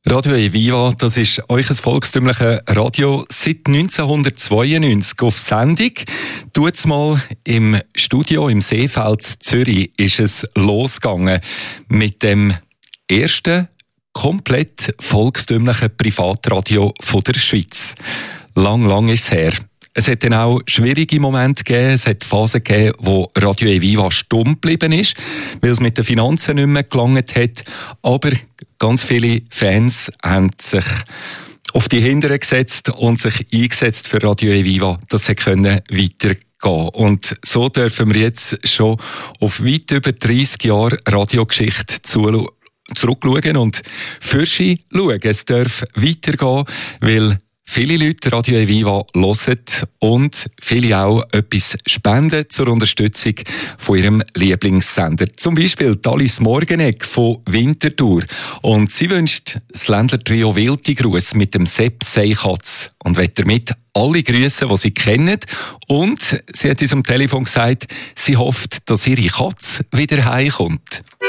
Radio Eviva, das ist euch ein volkstümliches Radio seit 1992 auf Sendung. Tut's mal im Studio im Seefeld Zürich ist es losgegangen mit dem ersten komplett volkstümlichen Privatradio von der Schweiz. Lang ist es her. Es hat dann auch schwierige Momente gegeben. Es hat Phasen gegeben, wo Radio Eviva stumm geblieben ist, weil es mit den Finanzen nicht mehr gelangt hat. Aber ganz viele Fans haben sich auf die Hinteren gesetzt und sich eingesetzt für Radio Eviva. Das konnte weitergehen. Und so dürfen wir jetzt schon auf weit über 30 Jahre Radiogeschichte zurückschauen und für sie schauen. Es darf weitergehen, weil viele Leute Radio Eviva hören und viele auch etwas spenden zur Unterstützung von ihrem Lieblingssender. Zum Beispiel Alice Morgenegg von Winterthur. Und sie wünscht das Ländler-Trio Wilti Gruss mit dem Sepp Seikatz und will damit alle grüßen, die sie kennen. Und sie hat uns am Telefon gesagt, sie hofft, dass ihre Katze wieder heimkommt.